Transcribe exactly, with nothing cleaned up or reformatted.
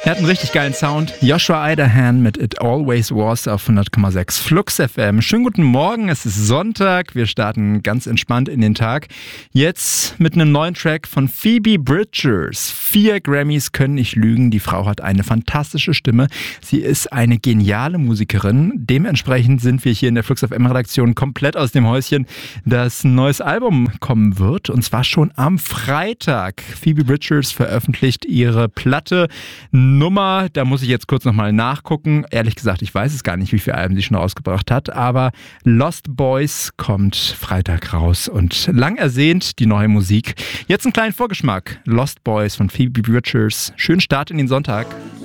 Er hat einen richtig geilen Sound. Joshua Idahan mit It Always Was auf hundert Komma sechs Flux F M. Schönen guten Morgen, es ist Sonntag. Wir starten ganz entspannt in den Tag. Jetzt mit einem neuen Track von Phoebe Bridgers. Vier Grammys können nicht lügen. Die Frau hat eine fantastische Stimme. Sie ist eine geniale Musikerin. Dementsprechend sind wir hier in der Flux F M-Redaktion komplett aus dem Häuschen, dass ein neues Album kommen wird. Und zwar schon am Freitag. Phoebe Bridgers veröffentlicht ihre Platte Nummer, da muss ich jetzt kurz nochmal nachgucken. Ehrlich gesagt, ich weiß es gar nicht, wie viele Alben sie schon rausgebracht hat, aber Lost Boys kommt Freitag raus und lang ersehnt die neue Musik. Jetzt einen kleinen Vorgeschmack. Lost Boys von Phoebe Bridgers. Schönen Start in den Sonntag.